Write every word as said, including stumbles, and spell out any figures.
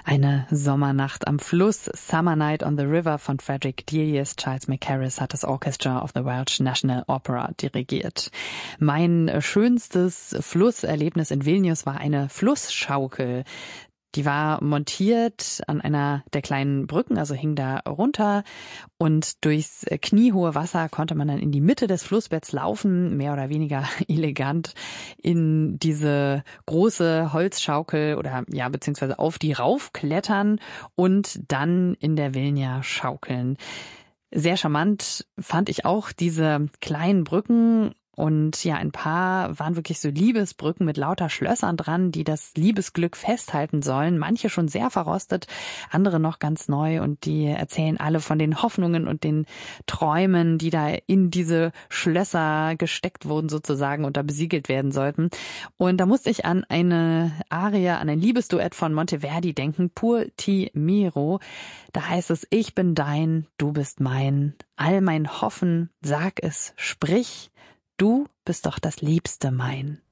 Eine Sommernacht am Fluss, Summer Night on the River von Frederick Delius. Charles Mackerras hat das Orchestra of the Welsh National Opera dirigiert. Mein schönstes Flusserlebnis in Vilnius war eine Flussschaukel. Die war montiert an einer der kleinen Brücken, also hing da runter, und durchs kniehohe Wasser konnte man dann in die Mitte des Flussbetts laufen, mehr oder weniger elegant in diese große Holzschaukel oder ja, beziehungsweise auf die raufklettern und dann in der Vilnia schaukeln. Sehr charmant fand ich auch diese kleinen Brücken. Und ja, ein paar waren wirklich so Liebesbrücken mit lauter Schlössern dran, die das Liebesglück festhalten sollen. Manche schon sehr verrostet, andere noch ganz neu. Und die erzählen alle von den Hoffnungen und den Träumen, die da in diese Schlösser gesteckt wurden sozusagen und da besiegelt werden sollten. Und da musste ich an eine Arie, an ein Liebesduett von Monteverdi denken, Pur ti miro. Da heißt es: Ich bin dein, du bist mein, all mein Hoffen, sag es, sprich. Du bist doch das Liebste mein.